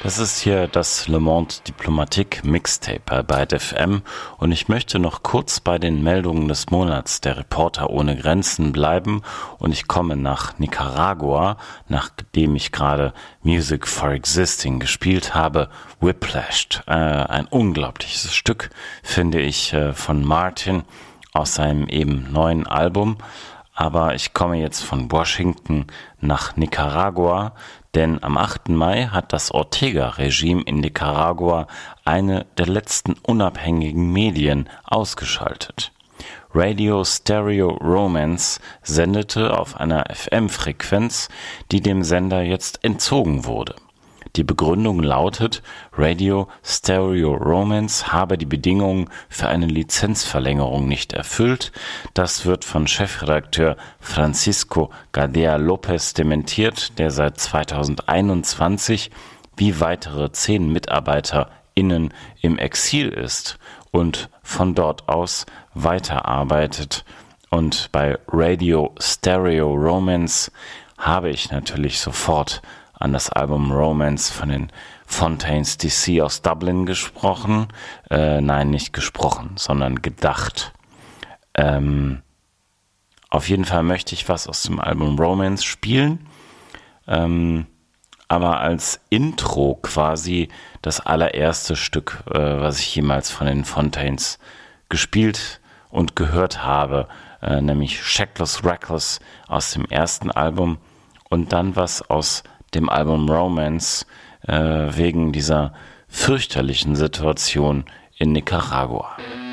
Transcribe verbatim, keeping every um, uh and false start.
Das ist hier das Le Monde Diplomatique Mixtape bei Byte F M und ich möchte noch kurz bei den Meldungen des Monats der Reporter ohne Grenzen bleiben und ich komme nach Nicaragua, nachdem ich gerade Music for Existing gespielt habe, Whiplashed. Äh, ein unglaubliches Stück, finde ich, äh, von Martin aus seinem eben neuen Album. Aber ich komme jetzt von Washington nach Nicaragua, denn am achten Mai hat das Ortega-Regime in Nicaragua eine der letzten unabhängigen Medien ausgeschaltet. Radio Stereo Romance sendete auf einer F M-Frequenz, die dem Sender jetzt entzogen wurde. Die Begründung lautet, Radio Stereo Romance habe die Bedingungen für eine Lizenzverlängerung nicht erfüllt. Das wird von Chefredakteur Francisco Gadea Lopez dementiert, der seit zweitausendeinundzwanzig wie weitere zehn MitarbeiterInnen im Exil ist und von dort aus weiterarbeitet. Und bei Radio Stereo Romance habe ich natürlich sofort an das Album Romance von den Fontaines D C aus Dublin gesprochen. Äh, nein, nicht gesprochen, sondern gedacht. Ähm, auf jeden Fall möchte ich was aus dem Album Romance spielen. Ähm, aber als Intro quasi das allererste Stück, äh, was ich jemals von den Fontaines gespielt und gehört habe, äh, nämlich Shackless Reckless aus dem ersten Album und dann was aus dem Album Romance äh, wegen dieser fürchterlichen Situation in Nicaragua.